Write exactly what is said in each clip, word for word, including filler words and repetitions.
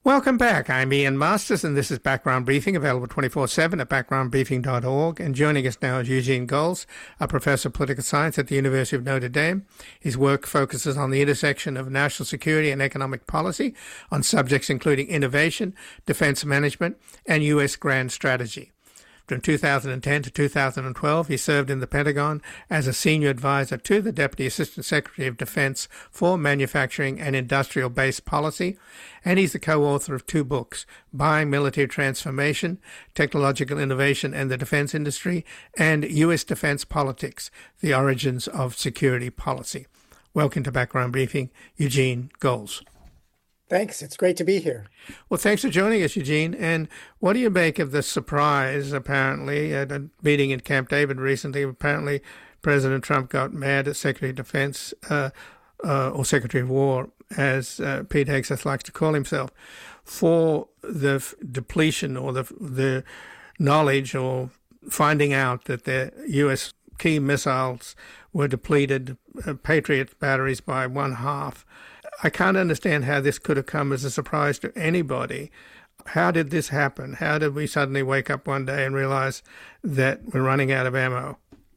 Welcome back. I'm Ian Masters, and this is Background Briefing, available twenty-four seven at background briefing dot org. And joining us now is Eugene Gols, a professor of political science at the University of Notre Dame. His work focuses on the intersection of national security and economic policy on subjects including innovation, defense management, and U S grand strategy. From two thousand ten to two thousand twelve, he served in the Pentagon as a senior advisor to the Deputy Assistant Secretary of Defense for Manufacturing and Industrial Base Policy, and he's the co-author of two books, Buying Military Transformation, Technological Innovation and the Defense Industry, and U S Defense Politics, The Origins of Security Policy. Welcome to Background Briefing, Eugene Gols. Thanks. It's great to be here. Well, thanks for joining us, Eugene. And what do you make of the surprise, apparently, at a meeting in Camp David recently? Apparently, President Trump got mad at Secretary of Defense, uh, uh, or Secretary of War, as uh, Pete Hegseth likes to call himself, for the f- depletion or the the knowledge or finding out that the U S key missiles were depleted, uh, Patriot batteries by one half. I can't understand how this could have come as a surprise to anybody. How did this happen? How did we suddenly wake up one day and realize that we're running out of ammo?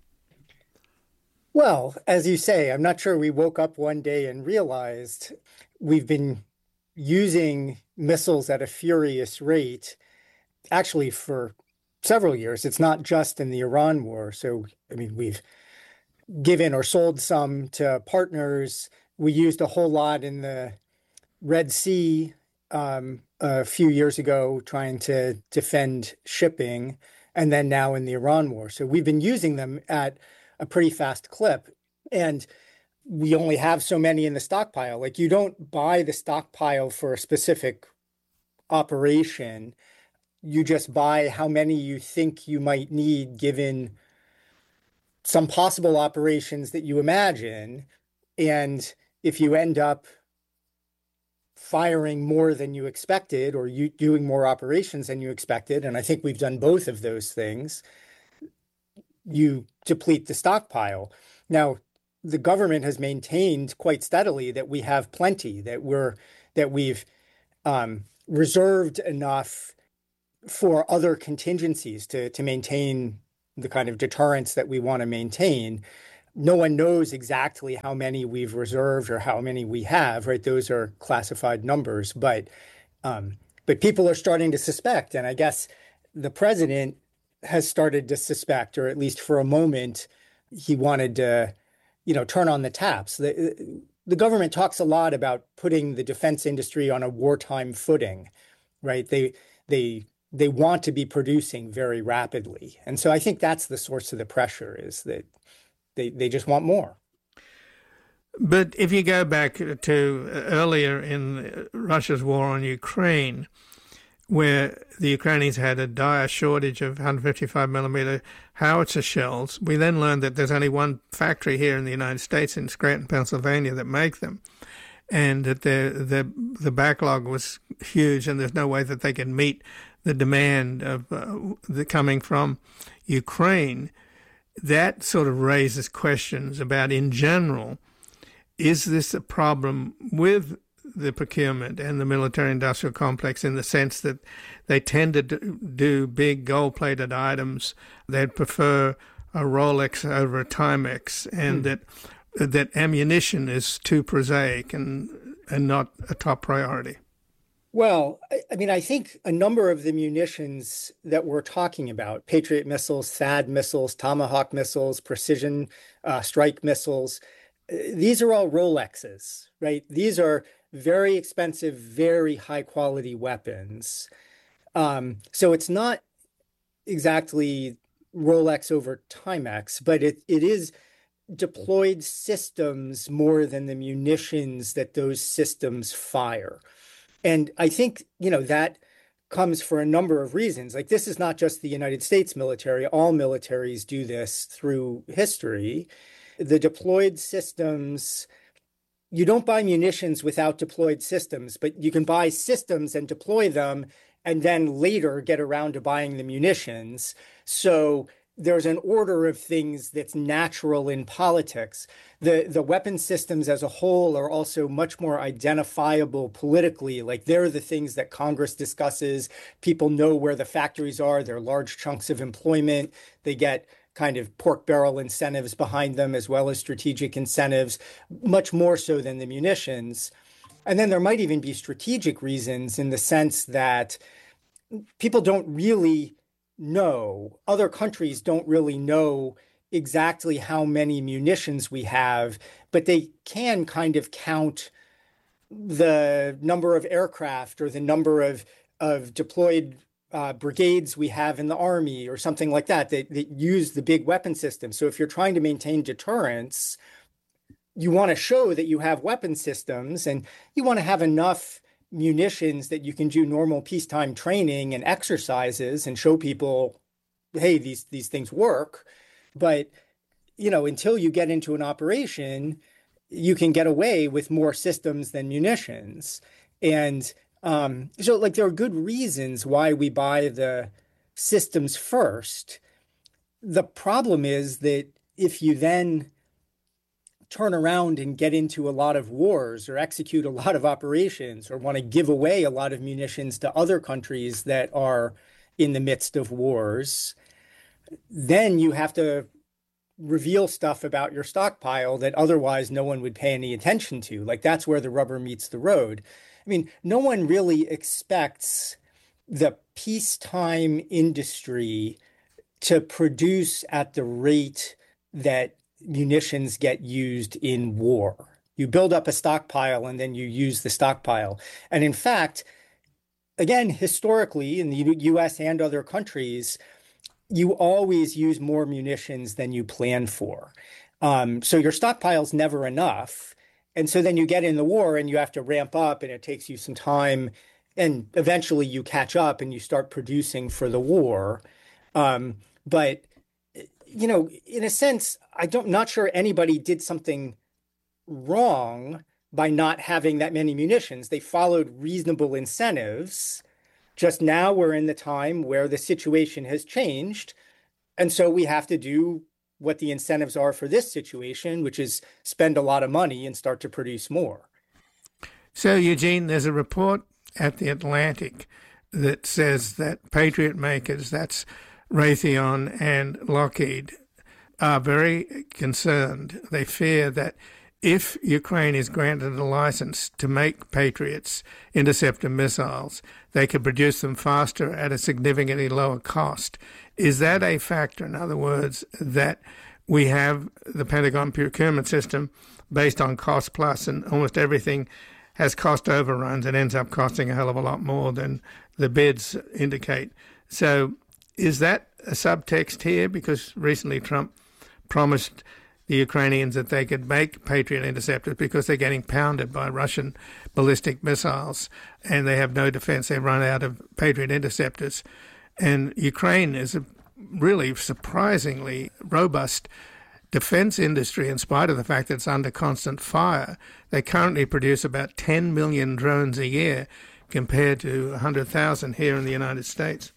Well, as you say, I'm not sure we woke up one day and realized we've been using missiles at a furious rate, actually for several years. It's not just in the Iran war. So, I mean, we've given or sold some to partners. We used a whole lot in the Red Sea um, a few years ago trying to defend shipping, and then now in the Iran war. So we've been using them at a pretty fast clip. And we only have so many in the stockpile. Like, you don't buy the stockpile for a specific operation. You just buy how many you think you might need given some possible operations that you imagine. And if you end up firing more than you expected, or you doing more operations than you expected, and I think we've done both of those things, you deplete the stockpile. Now, the government has maintained quite steadily that we have plenty, that we're that we've um, reserved enough for other contingencies to to maintain the kind of deterrence that we want to maintain. No one knows exactly how many we've reserved or how many we have, right? Those are classified numbers, but um, but people are starting to suspect. And I guess the president has started to suspect, or at least for a moment, he wanted to, you know, turn on the taps. The, the government talks a lot about putting the defense industry on a wartime footing, right? They they they want to be producing very rapidly. And so I think that's the source of the pressure, is that They they just want more. But if you go back to earlier in Russia's war on Ukraine, where the Ukrainians had a dire shortage of one fifty-five millimeter howitzer shells, we then learned that there's only one factory here in the United States, in Scranton, Pennsylvania, that make them, and that the the the backlog was huge, and there's no way that they can meet the demand of uh, the coming from Ukraine. That sort of raises questions about, in general, is this a problem with the procurement and the military-industrial complex, in the sense that they tend to do big gold-plated items? They'd prefer a Rolex over a Timex, and mm. that that ammunition is too prosaic and, and not a top priority. Well, I mean, I think a number of the munitions that we're talking about, Patriot missiles, THAAD missiles, Tomahawk missiles, precision uh, strike missiles, these are all Rolexes, right? These are very expensive, very high quality weapons. Um, so it's not exactly Rolex over Timex, but it, it is deployed systems more than the munitions that those systems fire. And I think, you know, that comes for a number of reasons. Like, this is not just the United States military. All militaries do this through history. The deployed systems, you don't buy munitions without deployed systems, but you can buy systems and deploy them and then later get around to buying the munitions. So there's an order of things that's natural in politics. The the weapon systems as a whole are also much more identifiable politically. Like they're the things that Congress discusses. People know where the factories are. They're large chunks of employment. They get kind of pork barrel incentives behind them as well as strategic incentives, much more so than the munitions. And then there might even be strategic reasons in the sense that people don't really know, other countries don't really know exactly how many munitions we have, but they can kind of count the number of aircraft or the number of, of deployed uh, brigades we have in the army or something like that, that that use the big weapon system. So if you're trying to maintain deterrence, you want to show that you have weapon systems and you want to have enough munitions that you can do normal peacetime training and exercises and show people, hey, these these things work. But, you know, until you get into an operation, you can get away with more systems than munitions. And um, so, like, there are good reasons why we buy the systems first. The problem is that if you then turn around and get into a lot of wars or execute a lot of operations or want to give away a lot of munitions to other countries that are in the midst of wars, then you have to reveal stuff about your stockpile that otherwise no one would pay any attention to. Like that's where the rubber meets the road. I mean, no one really expects the peacetime industry to produce at the rate that munitions get used in war. You build up a stockpile and then you use the stockpile. And in fact, again, historically in the U S and other countries, you always use more munitions than you plan for. Um, so your stockpile's never enough. And so then you get in the war and you have to ramp up and it takes you some time and eventually you catch up and you start producing for the war. Um, but you know, in a sense, I don't not sure anybody did something wrong by not having that many munitions. They followed reasonable incentives. Just now we're in the time where the situation has changed. And so we have to do what the incentives are for this situation, which is spend a lot of money and start to produce more. So, Eugene, there's a report at The Atlantic that says that Patriot makers, that's Raytheon and Lockheed, are very concerned. They fear that if Ukraine is granted a license to make Patriots interceptor missiles, they could produce them faster at a significantly lower cost. Is that a factor? In other words, that we have the Pentagon procurement system based on cost plus, and almost everything has cost overruns and ends up costing a hell of a lot more than the bids indicate. So is that a subtext here? Because recently Trump promised the Ukrainians that they could make Patriot interceptors because they're getting pounded by Russian ballistic missiles and they have no defense. They run out of Patriot interceptors. And Ukraine is a really surprisingly robust defense industry in spite of the fact that it's under constant fire. They currently produce about ten million drones a year compared to one hundred thousand here in the United States.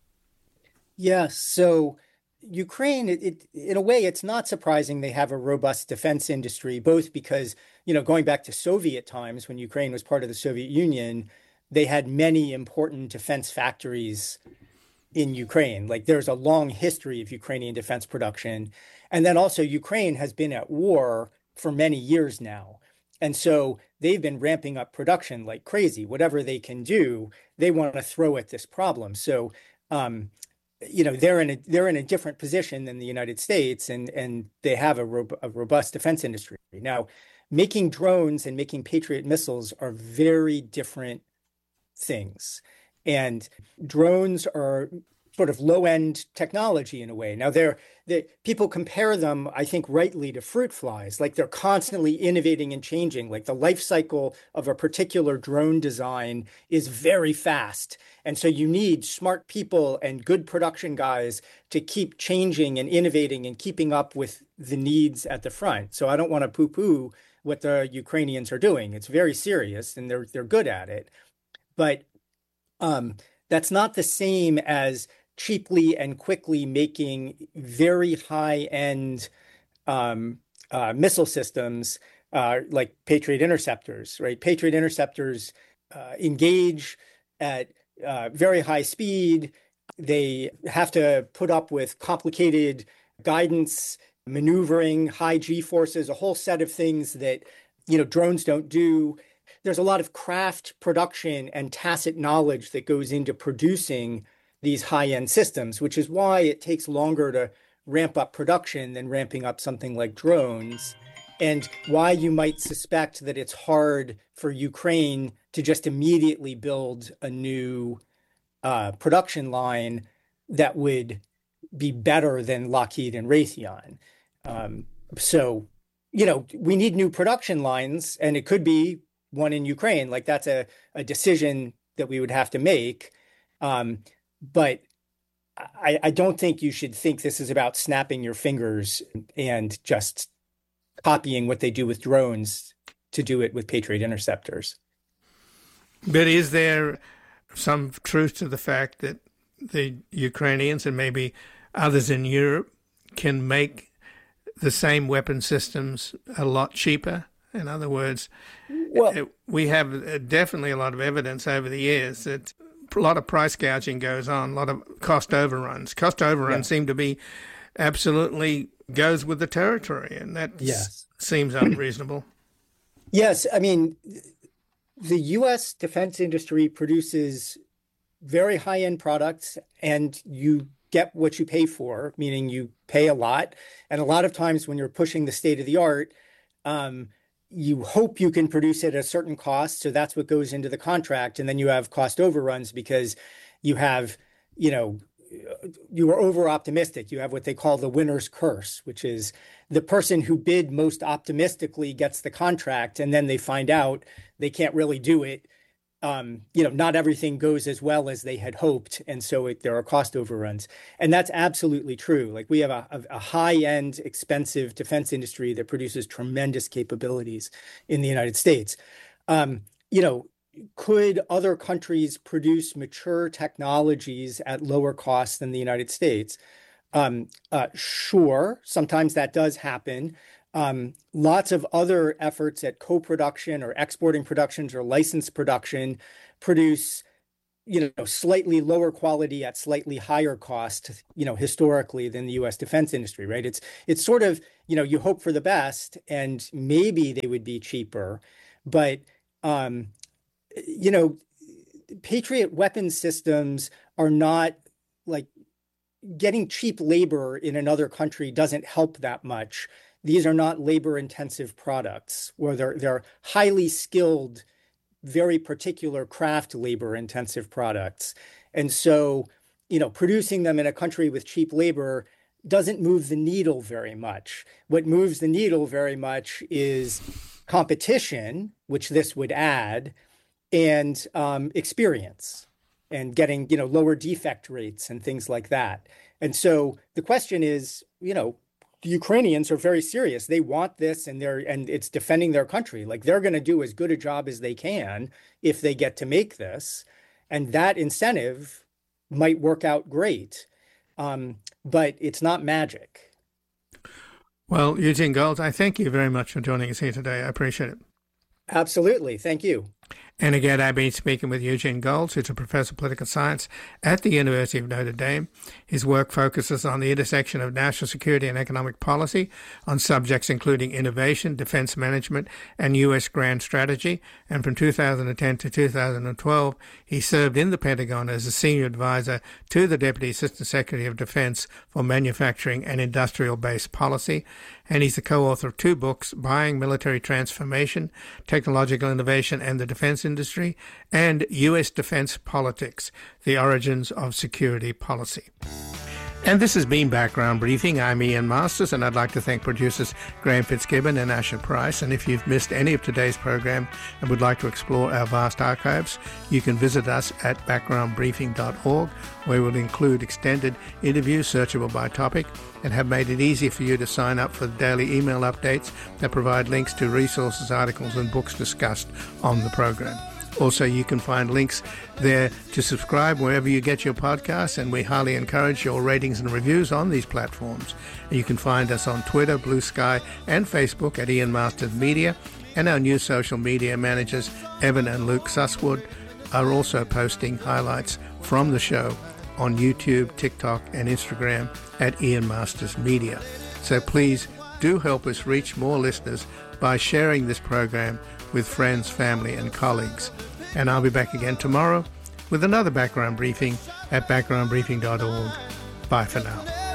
Yes. So Ukraine, it, it, in a way, it's not surprising they have a robust defense industry, both because, you know, going back to Soviet times when Ukraine was part of the Soviet Union, they had many important defense factories in Ukraine. Like there's a long history of Ukrainian defense production. And then also Ukraine has been at war for many years now. And so they've been ramping up production like crazy. Whatever they can do, they want to throw at this problem. So, um, you know, they're in a they're in a different position than the United States, and and they have a, ro- a robust defense industry. Now, making drones and making Patriot missiles are very different things, and drones are sort of low-end technology in a way. Now, they're they, people compare them, I think, rightly to fruit flies. Like they're constantly innovating and changing. Like the life cycle of a particular drone design is very fast. And so you need smart people and good production guys to keep changing and innovating and keeping up with the needs at the front. So I don't want to poo-poo what the Ukrainians are doing. It's very serious and they're they're good at it. But um, that's not the same as cheaply and quickly making very high-end um, uh, missile systems uh, like Patriot interceptors, right? Patriot interceptors uh, engage at uh, very high speed. They have to put up with complicated guidance, maneuvering, high G forces, a whole set of things that, you know, drones don't do. There's a lot of craft production and tacit knowledge that goes into producing these high-end systems, which is why it takes longer to ramp up production than ramping up something like drones, and why you might suspect that it's hard for Ukraine to just immediately build a new uh, production line that would be better than Lockheed and Raytheon. Um, so, you know, we need new production lines, and it could be one in Ukraine. Like, that's a, a decision that we would have to make. Um, but I, I don't think you should think this is about snapping your fingers and just copying what they do with drones to do it with Patriot interceptors. But is there some truth to the fact that the Ukrainians and maybe others in Europe can make the same weapon systems a lot cheaper? In other words, well, we have definitely a lot of evidence over the years that a lot of price gouging goes on, a lot of cost overruns. Cost overruns yeah. seem to be absolutely goes with the territory, and that yes. seems unreasonable. Yes, I mean, the U S defense industry produces very high-end products, and you get what you pay for, meaning you pay a lot. And a lot of times when you're pushing the state of the art, um, you hope you can produce it at a certain cost. So that's what goes into the contract. And then you have cost overruns because you have, you know, you are over optimistic. You have what they call the winner's curse, which is the person who bid most optimistically gets the contract, and then they find out they can't really do it. Um, you know, not everything goes as well as they had hoped. And so it, there are cost overruns. And that's absolutely true. Like, we have a, a, a high-end, expensive defense industry that produces tremendous capabilities in the United States. Um, you know, could other countries produce mature technologies at lower costs than the United States? Um, uh, sure, sometimes that does happen. Um, lots of other efforts at co-production or exporting productions or licensed production produce, you know, slightly lower quality at slightly higher cost, you know, historically than the U S defense industry, right? It's it's sort of, you know, you hope for the best, and maybe they would be cheaper, but um, you know, Patriot weapon systems are not like getting cheap labor in another country doesn't help that much. These are not labor-intensive products, where they're, they're highly skilled, very particular craft labor-intensive products. And so, you know, producing them in a country with cheap labor doesn't move the needle very much. What moves the needle very much is competition, which this would add, and um, experience, and getting, you know, lower defect rates and things like that. And so the question is, you know, the Ukrainians are very serious. They want this, and they're and it's defending their country. Like, they're going to do as good a job as they can if they get to make this, and that incentive might work out great, um, but it's not magic. Well, Eugene Gholz, I thank you very much for joining us here today. I appreciate it. Absolutely. Thank you. And again, I've been speaking with Eugene Gholz, who's a professor of political science at the University of Notre Dame. His work focuses on the intersection of national security and economic policy on subjects including innovation, defense management, and U S grand strategy. And from two thousand ten to two thousand twelve, he served in the Pentagon as a senior advisor to the Deputy Assistant Secretary of Defense for Manufacturing and Industrial-Based Policy. And he's the co-author of two books, Buying Military Transformation, Technological Innovation and the Defense Industry, and U S Defense Politics, The Origins of Security Policy. And this has been Background Briefing. I'm Ian Masters, and I'd like to thank producers Graham Fitzgibbon and Asher Price. And if you've missed any of today's program and would like to explore our vast archives, you can visit us at background briefing dot org, where we'll include extended interviews searchable by topic and have made it easy for you to sign up for the daily email updates that provide links to resources, articles, and books discussed on the program. Also, you can find links there to subscribe wherever you get your podcasts, and we highly encourage your ratings and reviews on these platforms. You can find us on Twitter, Blue Sky, and Facebook at Ian Masters Media, and our new social media managers, Evan and Luke Susswood, are also posting highlights from the show on YouTube, TikTok, and Instagram at Ian Masters Media. So please do help us reach more listeners by sharing this program with friends, family, and colleagues. And I'll be back again tomorrow with another background briefing at background briefing dot org. Bye for now.